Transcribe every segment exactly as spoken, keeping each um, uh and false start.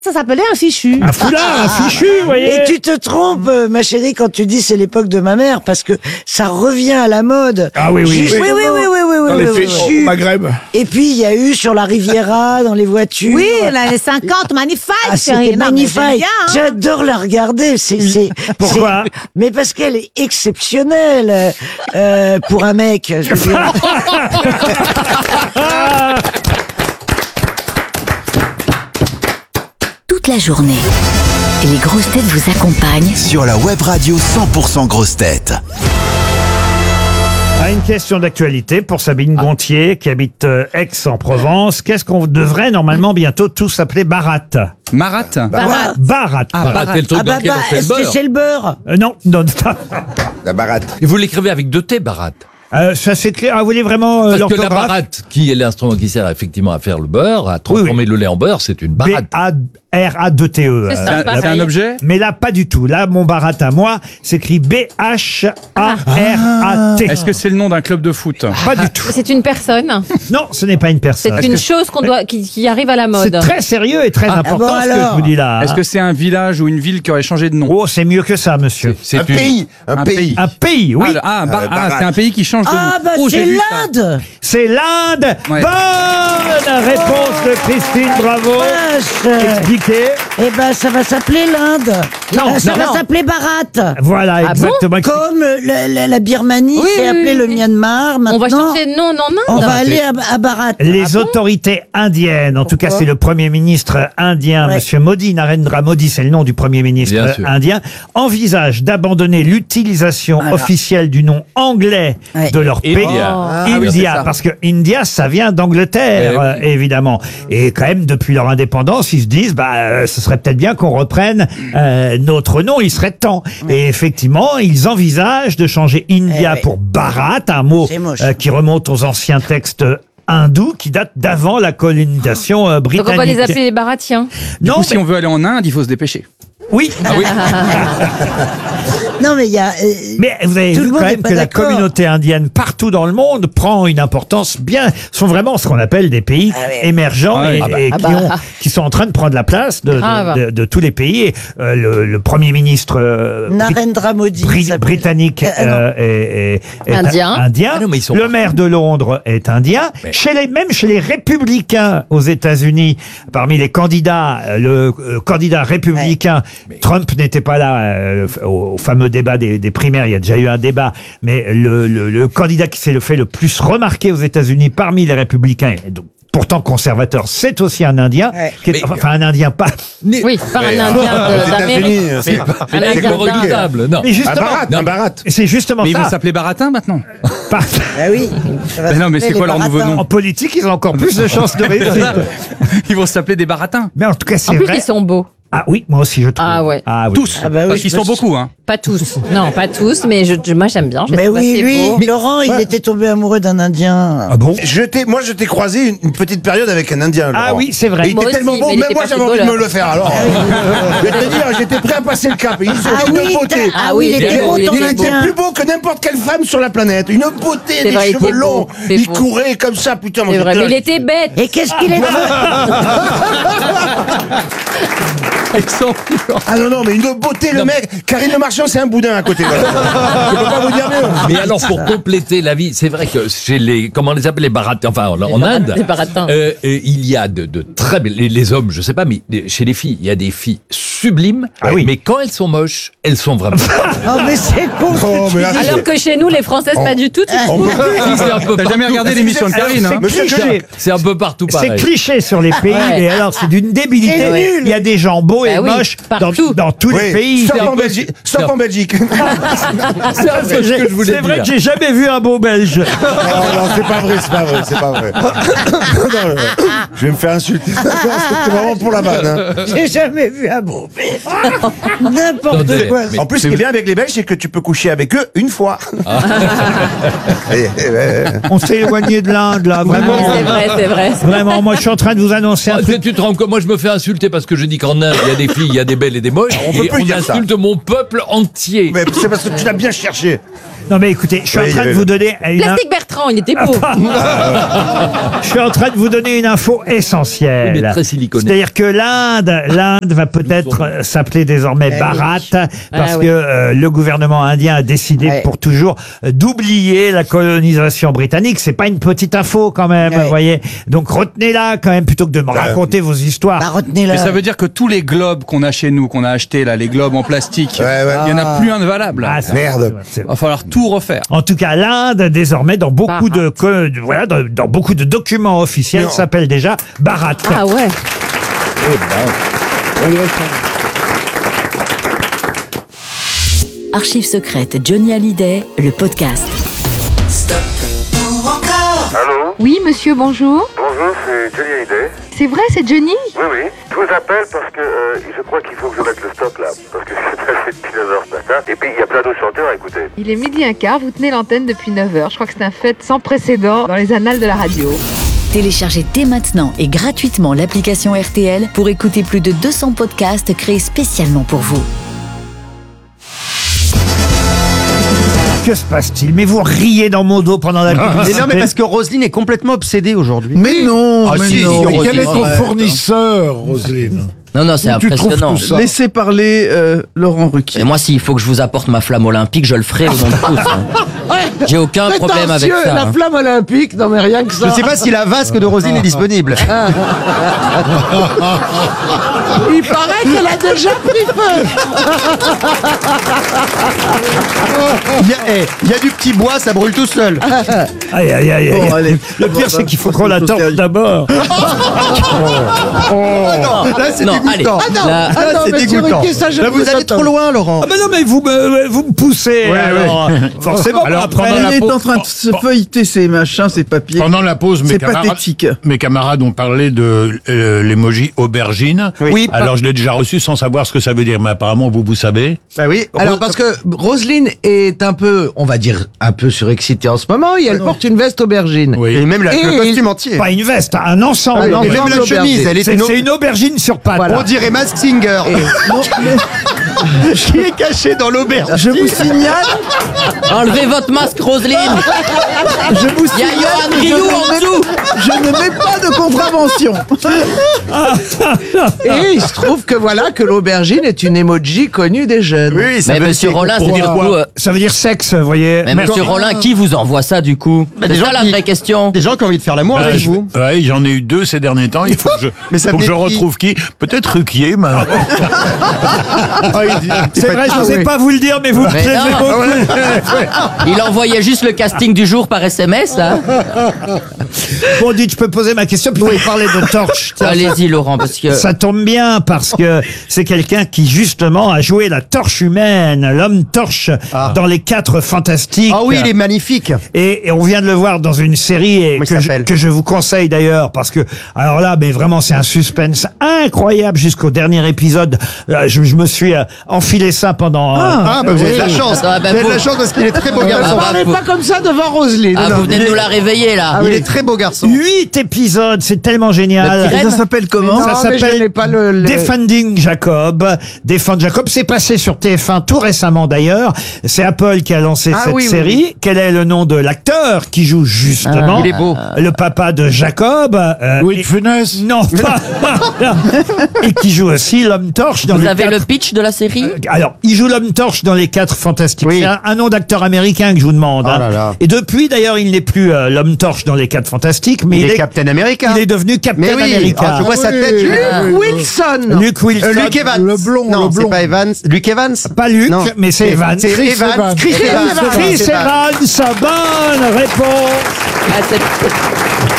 Ça s'appelait un fichu. Un foulard, un fichu, vous voyez. Et tu te trompes, euh, ma chérie, quand tu dis c'est l'époque de ma mère, parce que ça revient à la mode. Ah oui, oui. Oui, oui, oui, oui, oui, oui, Dans oui, les oui, fiches oui. au Maghreb. Et puis, il y a eu sur la Riviera, dans les voitures. Oui, les cinquante, magnifique, Ah, chérie. c'était Non, mais magnifique. j'aime bien, hein. J'adore la regarder. C'est, c'est, Pourquoi c'est- Mais parce qu'elle est exceptionnelle euh, pour un mec. Je veux dire. Toute la journée, les grosses têtes vous accompagnent Sur la web radio cent pour cent grosses têtes. Ah, une question d'actualité pour Sabine Gontier qui habite euh, Aix-en-Provence. Qu'est-ce qu'on devrait normalement bientôt tous appeler Barat? Marat. Barat. Barat. Ah, Barat. C'est le truc Ah bah, dans lequel bah, on fait le est-ce que beurre. c'est le beurre? Euh, non, non, non. La baratte. Et vous l'écrivez avec deux T, Barat. Euh, ça c'est clair. Ah, vous voulez vraiment euh, Parce que la l'orthographe? baratte, qui est l'instrument qui sert effectivement à faire le beurre, à transformer Oui, le lait en beurre, c'est une B baratte. A R A deux T E. C'est euh, ça. C'est un, c'est un objet. Mais là, pas du tout. Là, mon Barat à moi s'écrit B H A R A T. Est-ce que c'est le nom d'un club de foot? Pas du tout. C'est une personne. Non, ce n'est pas une personne. C'est une chose qu'on doit, qui, qui arrive à la C'est mode. très sérieux et très important bon, ce que alors je vous dis là. Est-ce que c'est un village ou une ville qui aurait changé de nom? Oh, c'est mieux que ça, monsieur. C'est Un une- pays. Un, Un pays. pays. Un pays, oui. Ah, le- ah, bah, Euh, ah, Barat. c'est un pays qui change de nom. Ah, bah, Oh, j'ai c'est vu ça. l'Inde! C'est l'Inde. Ouais. Bonne réponse de Christine, bravo. Vache. Expliquez. Eh ben, ça va s'appeler l'Inde. Non, Euh, ça non, va non. s'appeler Barat. Voilà, Ah bon exactement. Comme euh, la, la- la Birmanie Oui, s'est oui, appelée oui, le oui. Myanmar. Maintenant, On va changer de nom en on Inde. va aller à, à Barat. Les autorités indiennes, en tout cas Pourquoi c'est le premier ministre indien, Ouais. Monsieur Modi, Narendra Modi, c'est le nom du premier ministre Bien euh, sûr. indien, envisagent d'abandonner l'utilisation Voilà. officielle du nom anglais Ouais. de leur India. pays. Ah, oui, c'est India, ça. parce que India, ça vient d'Angleterre, Eh oui. euh, évidemment. Et quand même, depuis leur indépendance, ils se disent, bah, euh, ce serait peut-être bien qu'on reprenne euh, notre nom, il serait temps. Et effectivement, ils envisagent de changer India Eh oui. pour Bharat, un mot C'est moche. euh, qui remonte aux anciens textes hindous qui datent d'avant la colonisation euh, Donc britannique. on va les appeler les baratiens. Du Non, coup, si mais- on veut aller en Inde, il faut se dépêcher. oui. Ah oui. Non, mais il y a. euh, Mais vous avez Tout vu le quand monde même n'est pas que la d'accord. communauté indienne partout dans le monde prend une importance bien, sont vraiment ce qu'on appelle des pays Ah ouais. émergents Ah et, oui. et Ah qui, bah. ont, qui sont en train de prendre la place de, de, Grave. de- de tous les pays. Et, euh, le, le premier ministre euh, bri- Narendra Modi. bri- s'appelle. britannique Euh, non. euh, est, est- est Indien. indien. Ah non, mais ils sont Le partout. maire de Londres est indien. Mais- Chez les, même chez les républicains aux États-Unis, parmi les candidats, euh, le euh, candidat républicain, Trump n'était pas là euh, au, au fameux débat des, des primaires. Il y a déjà eu un débat, mais le, le, le candidat qui s'est le fait le plus remarquer aux États-Unis parmi les républicains, et donc pourtant conservateur, c'est aussi un Indien, Ouais. qui est- Mais- enfin un Indien pas. Oui, pas un Mais, Indien euh, de- aux d'Amérique. États-Unis, c'est pas. Un C'est Indien pas d'Inde. redoutable, non. Mais Un justement, barat. Un barat. c'est justement Mais ils vont ça. s'appeler Baratins maintenant. Par- Ah oui. ça va Mais non, mais s'appeler c'est quoi les leur nouveau Baratins. nom En politique, ils ont encore plus de chances de réussir. Ils vont s'appeler des Baratins. Mais en tout cas, c'est En plus, vrai. ils sont beaux. Ah oui, moi aussi je trouve. Ah ouais. Ah oui. Tous. Ah bah oui, Parce qu'ils je sont pense- beaucoup, hein. Pas tous. Non, pas tous, mais je, je- moi j'aime bien. Je les Mais trouve oui, assez lui, beaux. Laurent, il était tombé amoureux d'un Indien. Ah bon? Je t'ai, moi, je t'ai croisé une, une petite période avec un Indien. Ah Laurent. oui, c'est vrai. Et il Moi était aussi, tellement mais beau, il même était moi pas j'avais envie de me footballeur. le faire. Alors, je vais te dire, j'étais prêt à passer le cap. Il Ah une oui, beauté. t'as- ah oui, il Il était est beau beau, ton il est Il était Indien. plus beau que n'importe quelle femme sur la planète. Une beauté, C'est des vrai, il cheveux était beau, longs. c'est Il beau. courait comme ça, putain. moi, C'est vrai, j'étais mais là, il était bête. Et qu'est-ce qu'il est Ils sont- Ah non, non, mais une beauté, le Non, mais- mec. Karine Le Marchand, c'est un boudin à côté. Voilà. Je peux pas vous dire mieux. Mais alors, pour compléter la vie, c'est vrai que chez les, comment on les appelle, les baratins, enfin, en, en barat- Inde, les baratins. euh, euh, il y a de, de très belles, les, les hommes, je sais pas, mais les- chez les filles, il y a des filles sublimes, Ah oui. mais quand elles sont moches, elles sont vraiment. Oh, mais c'est con. ce Oh, que tu mais là, dis. c'est- Alors que chez nous, les Françaises, pas du tout. tu on trouves peut- C'est un peu T'as jamais partout. regardé l'émission de Karine, hein? Monsieur cliché. Jacques. C'est un peu partout C'est pareil. cliché sur les pays, Ouais. et alors c'est d'une débilité. C'est nul. Il y a des gens beaux et Bah oui, moches dans, partout. dans tous les Oui, pays. sauf C'est un en peu- Belgique. Sauf c'est un- en Belgique. C'est un peu ce que J'ai- je voulais C'est vrai dire. que j'ai jamais vu un beau Belge. Non, non, c'est pas vrai, c'est pas vrai, c'est pas vrai. Non, euh, je vais me faire insulter. C'était vraiment pour la vanne. Hein. J'ai jamais vu un beau bébé. N'importe Attendez, quoi. mais- En plus, ce qui est bien avec les Belges, c'est que tu peux coucher avec eux une fois. Ah. Et- et- et- On s'est éloigné de l'Inde, là, vraiment. Oui, c'est vrai, c'est vrai. Vraiment, moi je suis en train de vous annoncer un Ah, truc. tu te rends compte, moi je me fais insulter parce que je dis qu'en Inde, il y a des filles, il y a des belles et des moches, On peut et plus on dire ça. insulte mon peuple entier. Mais c'est parce que tu l'as bien cherché. Non mais écoutez, je suis Oui, en il y train de avait vous le- donner une... Plastique Bertrand, il était beau. Je suis en train de vous donner une info essentielle. Oui, mais très siliconée. C'est-à-dire que l'Inde, l'Inde va peut-être euh, s'appeler désormais Bharat parce Ah, que oui. euh, le gouvernement indien a décidé Ouais. pour toujours euh, d'oublier la colonisation britannique. C'est pas une petite info quand même, Ouais. vous voyez. Donc retenez-la quand même plutôt que de me raconter vos histoires. Bah, retenez-le. Mais ça veut dire que tous les globes qu'on a chez nous, qu'on a achetés là, les globes en plastique, Ouais, ouais. il y en a plus un de valable. Ah, c'est- Merde. c'est- Il va falloir tout refaire. En tout cas, l'Inde, désormais, dans beaucoup Bharat. de, co- de- voilà, dans, dans beaucoup de documents officiels, Non. s'appelle déjà Bharat. Ah ouais. Archives secrètes Johnny Hallyday, le podcast. Oui, monsieur, bonjour. Bonjour, c'est Johnny Hallyday. C'est vrai, c'est Johnny? Oui, oui. Je vous appelle parce que euh, je crois qu'il faut que je mette le stop là. Parce que je suis passé depuis neuf heures ce matin. Et puis il y a plein d'autres chanteurs à écouter. Il est midi un quart, vous tenez l'antenne depuis neuf heures. Je crois que c'est un fait sans précédent dans les annales de la radio. Téléchargez dès maintenant et gratuitement l'application R T L pour écouter plus de deux cents podcasts créés spécialement pour vous. Que se passe-t-il? Mais vous riez dans mon dos pendant la publicité. Mais non, mais parce que Roselyne est complètement obsédée aujourd'hui. Mais non, Ah, mais si, non. si, Quel est ton Roselyne. fournisseur, Roselyne? Non, non, c'est Où tu trouves impressionnant. tout ça Laissez parler euh, Laurent Ruquier. Et moi, s'il faut que je vous apporte ma flamme olympique, je le ferai au nom de tous. hein. J'ai aucun problème avec Prétentieux, ça. la hein. flamme olympique, non mais rien que ça. Je sais pas si la vasque de Roselyne est disponible. Il paraît qu'elle a déjà pris feu. Il y, a, eh, il y a du petit bois, ça brûle tout seul. Aïe, aïe, aïe, aïe. Bon, allez. Le pire, c'est qu'il faut qu'on la torche d'abord. Non, là, c'est Non, dégoûtant. allez. Là, Ah non, là, ah non, c'est mais dégoûtant. Ruquier, ça, je Là, ne vous peux allez pas trop loin, Laurent. Ah mais non, mais vous me, vous me poussez. Ouais, alors, forcément, Alors, après... pendant la Elle est pause- en train de se feuilleter ces machins, ces papiers. Pendant la pause, mes C'est camarades, pathétique. mes camarades ont parlé de euh, l'emoji aubergine. Oui. Alors, je l'ai déjà reçu sans savoir ce que ça veut dire. Mais apparemment, vous, vous savez. Bah oui. Alors parce que Roselyne est un peu, on va dire, un peu surexcitée en ce moment et elle porte une veste aubergine. Oui. Et même la- Et- le costume entier. Pas une veste, un ensemble. Un Et ensemble même la aubergine. chemise, elle est C'est une... c'est une aubergine sur pattes. Voilà. On dirait Mask Singer. Qui est caché dans l'auberge. Je vous signale, Enlevez votre masque, Roselyne. je vous Il y a signale, Johan que je Rioux ne en mets- dessous. je ne mets pas de contravention. Et il se trouve que voilà que l'aubergine est une emoji connue des jeunes. Oui, ça Mais veut monsieur dire- Rollin, c'est pour du dire coup. quoi euh, Ça veut dire sexe, vous voyez. Mais monsieur Rollin, qui vous envoie ça du coup Bah, C'est des ça gens la qui- vraie question. Des gens qui ont envie de faire l'amour Bah, avec je- vous. ouais, j'en ai eu deux ces derniers temps. Il faut que je, Mais ça faut que je venait de qui retrouve qui. Peut-être Ruquier. Mais... Ah, il dit- C'est vrai, je n'osais pas vous le dire, mais vous me Mais plaisez non. beaucoup. Il envoyait juste le casting du jour par S M S là. Bon, dites, je peux poser ma question, puis vous parler de torche. Ça, Allez-y Laurent, parce que. Ça tombe bien parce que c'est quelqu'un qui justement a joué la torche humaine, l'homme torche Ah. dans les quatre fantastiques. Ah oui, il est magnifique. Et, et on vient de le voir dans une série et Comment il que, je, s'appelle que je vous conseille d'ailleurs parce que alors là, mais vraiment c'est un suspense incroyable jusqu'au dernier épisode. Euh, Je, je me suis euh, enfilé ça pendant. euh, Ah, bah vous avez de la oui. chance. Ah, bah, vous avez de vous- la chance parce qu'il est très beau Ah, garçon. bah, Parlez vous- pas comme ça devant Roselyne. Ah, Non. vous venez de nous la réveiller là. Il est très beau garçon. Huit épisodes, c'est tellement génial. Le petit renne. Ça s'appelle comment Non, Ça mais je s'appelle n'ai pas le- le- Defending Jacob. Defend Jacob, c'est passé sur T F un tout récemment d'ailleurs. C'est Apple qui a lancé Ah cette oui, oui, série. oui. Quel est le nom de l'acteur qui joue justement Ah, il est beau. le papa de Jacob euh, Louis de et- Funès. Non, pas. Et qui joue aussi l'homme torche dans Vous les avez quatre- le pitch de la série Alors, il joue l'homme torche dans les quatre fantastiques. Oui. C'est un, un nom d'acteur américain que je vous demande. Oh hein. là là. Et depuis, d'ailleurs, il n'est plus euh, l'homme torche dans les quatre fantastiques, mais Il il, est Captain America. il est devenu Captain Mais oui, America. ah, je vois sa tête. Luke je- Wilson. Luke Wilson. Euh, Luke Evans. Le blond, Non, le blond. c'est pas Evans. Luke Evans. Pas Luke, Non. mais c'est Evans. C'est Chris Evans. Evans. Chris Chris Evans. Evans. Chris Chris Evans. Evans, bonne réponse. Ah, c'est-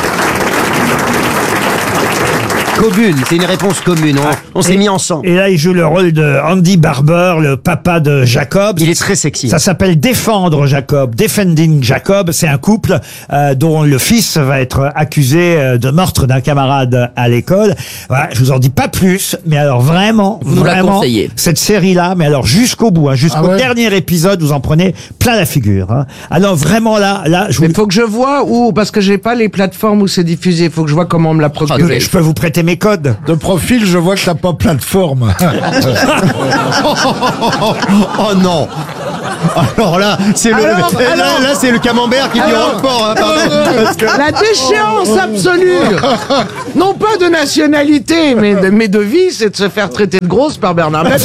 Commune, c'est une réponse commune. On, on s'est Et- mis ensemble. Et là, il joue le rôle de Andy Barber, le papa de Jacob. Il est très sexy. Ça s'appelle Défendre Jacob, Defending Jacob. C'est un couple euh, dont le fils va être accusé euh, de meurtre d'un camarade à l'école. Voilà, je vous en dis pas plus, mais alors vraiment, Vous nous la vraiment, conseillez. cette série-là, mais alors jusqu'au bout, hein, jusqu'au Ah ouais. dernier épisode, vous en prenez plein la figure. Hein. Alors vraiment là, là, je vous Mais faut que je vois où, parce que j'ai pas les plateformes où c'est diffusé. Faut que je vois comment on me l'a procuré. je peux vous prêter mes codes. De profil, je vois que t'as pas plateforme. Oh non. Alors là, c'est le, Alors, là, alors- là, c'est le camembert qui dit Alors- Roquefort, hein, pardon. Parce que- La déchéance absolue. Non pas de nationalité, mais de, mais de vie, c'est de se faire traiter de grosse par Bernard Mabille.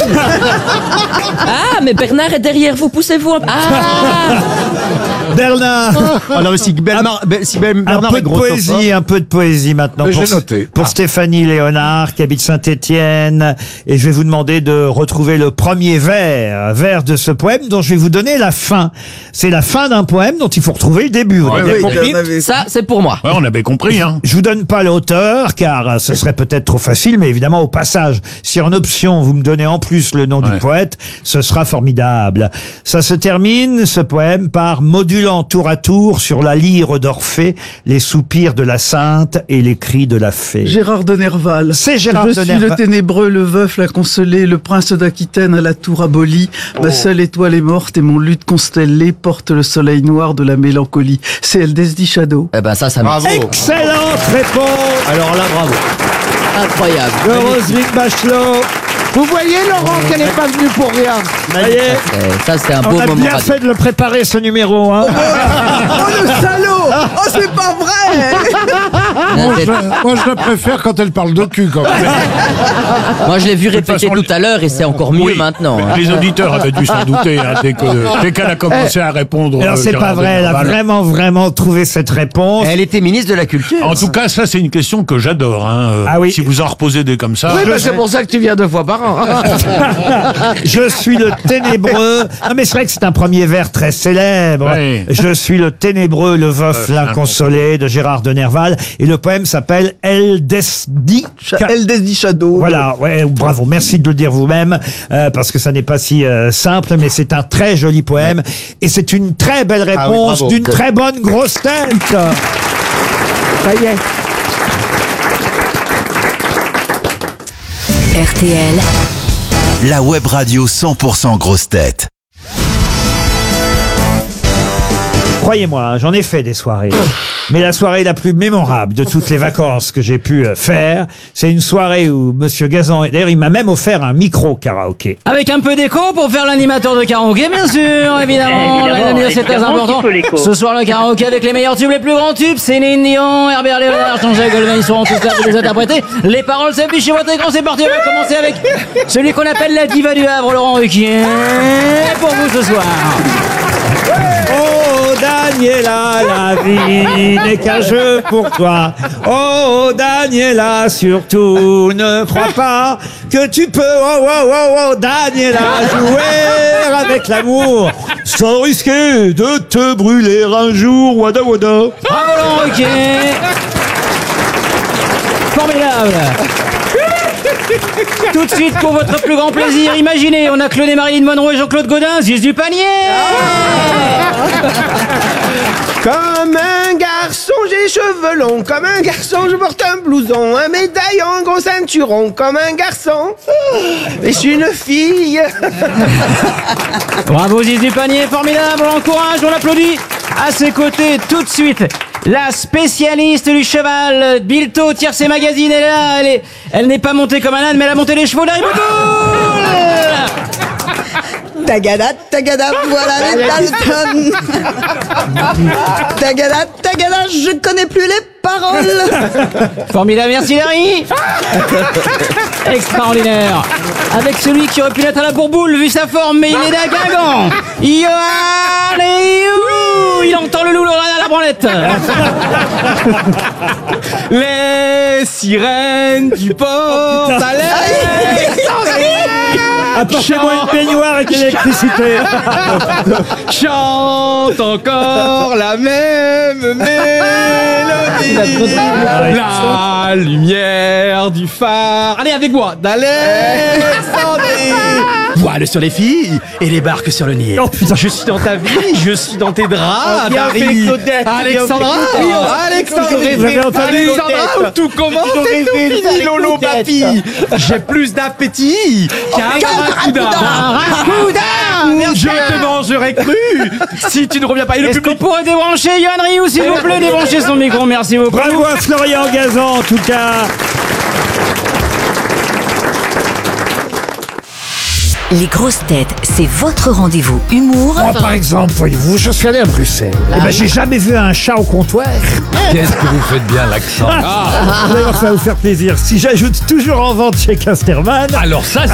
Ah, mais Bernard est derrière vous, poussez-vous un peu. Ah Bernard. Ah non, mais si Bernard, si Un Bernard peu est de gros, poésie, un peu de poésie maintenant Mais pour, j'ai noté. pour Stéphanie Léonard qui habite Saint-Étienne, et je vais vous demander de retrouver le premier vers, vers de ce poème dont je vais vous donner la fin. C'est la fin d'un poème dont il faut retrouver le début. Vous Ouais, avez oui, compris? Ça, c'est pour moi. Ouais, on avait compris, hein. Je vous donne pas l'auteur car euh, ce serait peut-être trop facile, mais évidemment au passage, si en option vous me donnez en plus le nom Ouais. du poète, ce sera formidable. Ça se termine, ce poème, par modulant tour à tour sur la lyre d'Orphée les soupirs de la sainte et les cris de la fée. Gérard de Nerval. C'est Gérard Je de suis Nerval. le ténébreux, le veuf, la consolée, le prince d'Aquitaine à la tour abolie. Ma seule étoile est morte et mon luth constellé porte le soleil noir de la mélancolie. C'est El Desdi Shadow. Eh ben ça, ça me... Bravo. Excellente réponse Alors là, bravo. Incroyable. de Roselyne Bachelot. Vous voyez, Laurent, qu'elle n'est pas venue pour rien. Voyez, Ça, c'est un on beau a moment bien radio. fait de le préparer ce numéro. Hein. Oh le salaud! Oh c'est pas vrai! Moi, je, moi, je la préfère quand elle parle de cul, quand même. Moi, je l'ai vu toute répéter façon, tout à l'heure et c'est encore mieux Oui, maintenant. hein. Les auditeurs avaient dû s'en douter hein, dès que dès qu'elle a commencé à répondre. Alors euh, c'est pas Gérard vrai, elle a Denerval. vraiment vraiment trouvé cette réponse. Elle était ministre de la Culture. En tout cas, ça c'est une question que j'adore. Hein. euh, Ah oui. Si vous en reposez des comme ça. Oui, bah, c'est pour ça que tu viens deux fois par an. Je suis le ténébreux. Non mais c'est vrai que c'est un premier vers très célèbre. Oui. Je suis le ténébreux, le veuf, Veuf, l'inconsolé de Gérard de Nerval. Et le poème s'appelle El Desdi. El Desdi Shadow. Voilà, ouais, bravo. Merci de le dire vous-même, euh, parce que ça n'est pas si euh, simple, mais c'est un très joli poème. Et c'est une très belle Ah oui, réponse bravo. d'une très bonne grosse tête. Ça y est. R T L, La web radio cent pour cent grosse tête. Croyez-moi, hein, j'en ai fait des soirées. Mais la soirée la plus mémorable de toutes les vacances que j'ai pu euh, faire, c'est une soirée où Monsieur Gazan, d'ailleurs, il m'a même offert un micro karaoké. Avec un peu d'écho pour faire l'animateur de karaoké, bien sûr, évidemment. Évidemment, Mesdames et messieurs, c'est très évidemment important. qu'il faut l'écho. Ce soir, le karaoké avec les meilleurs tubes, les plus grands tubes. Céline Dion, Herbert Léonard, Jean-Jacques Goldman, ils seront tous là pour les interpréter. Les paroles s'affichent chez votre écran, c'est parti. On va commencer avec celui qu'on appelle la diva du Havre, Laurent Ruquier. Pour vous ce soir. Oh Daniela, la vie n'est qu'un jeu pour toi. Oh Daniela, surtout ne crois pas que tu peux, oh oh oh oh Daniela, jouer avec l'amour sans risquer de te brûler un jour. Wada wada. Bravo Laurent Ruquier. Formidable. Tout de suite, pour votre plus grand plaisir, imaginez, on a cloné Marilyn Monroe et Jean-Claude Godin, Ziz du panier. Comme un garçon, j'ai les cheveux longs. Comme un garçon, je porte un blouson, un médaillon, un gros ceinturon. Comme un garçon, mais je suis une fille. Bravo Ziz du panier, formidable, on l'encourage, on l'applaudit. À ses côtés, tout de suite, la spécialiste du cheval, Bilto, Tiercé Magazine, elle est là, elle est, elle n'est pas montée comme un âne, mais elle a monté les chevaux d'Harry Tagada, tagada, voilà les Dalton. Tagada, tagada, je connais plus les paroles. Formidable, merci Larry. Extraordinaire. Avec celui qui aurait pu l'être à la bourboule vu sa forme, mais il est d'un Guingamp. Yoann et you. Il entend le loup à la branlette. Les sirènes du port Apportez-moi une baignoire avec l'électricité. Chante encore la même mélodie. La lumière du phare. Allez avec moi, d'Alexandrie. Voile sur les filles et les barques sur le Nil. Je suis dans ta vie, je suis dans tes draps, Dari. Alexandra, Alexandra, Vous avez entendu Alexandra, où tout commence et tout finit, Lolo Papi. J'ai plus d'appétit qu'un raccouda. Je te mangerai cru si tu ne reviens pas. Et le Est-ce qu'on public pourrait débrancher Yoann Rioux, s'il vous plaît, débrancher son micro, merci beaucoup. Bravo à Florian Gazan, en tout cas. Les grosses têtes, c'est votre rendez-vous humour. Moi, par exemple, voyez-vous, je suis allé à Bruxelles. Eh ben, j'ai jamais vu un chat au comptoir. Qu'est-ce que vous faites bien l'accent? D'ailleurs, ça va vous faire plaisir. Si j'ajoute toujours en vente chez Casterman. Alors ça,